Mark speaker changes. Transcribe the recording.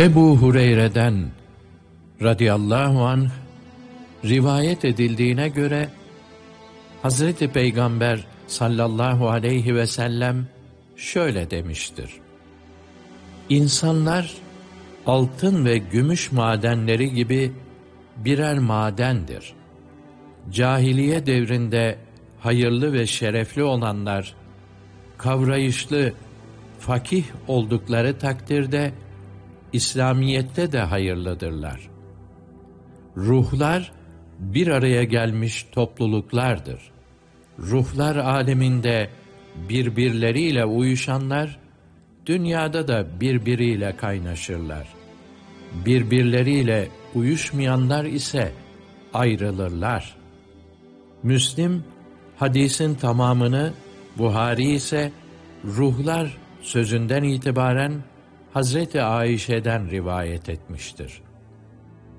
Speaker 1: Ebu Hureyre'den radıyallahu anh rivayet edildiğine göre Hazreti Peygamber sallallahu aleyhi ve sellem şöyle demiştir: İnsanlar altın ve gümüş madenleri gibi birer madendir. Cahiliye devrinde hayırlı ve şerefli olanlar, kavrayışlı, fakih oldukları takdirde İslamiyet'te de hayırlıdırlar. Ruhlar bir araya gelmiş topluluklardır. Ruhlar aleminde birbirleriyle uyuşanlar, dünyada da birbiriyle kaynaşırlar. Birbirleriyle uyuşmayanlar ise ayrılırlar. Müslim, hadisin tamamını, Buhari ise ruhlar sözünden itibaren Hazreti Ayşe'den rivayet etmiştir.